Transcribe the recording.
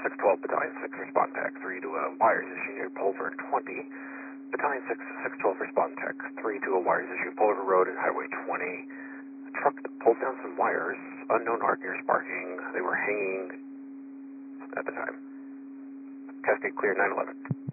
612, Battalion 6, respond tech 3 to a wires issue near Pulver 20. Battalion 6, 612, respond tech 3 to a wires issue, Pulver Road and Highway 20. A truck that pulled down some wires, unknown arc near sparking. They were hanging at the time. Cascade clear, 911.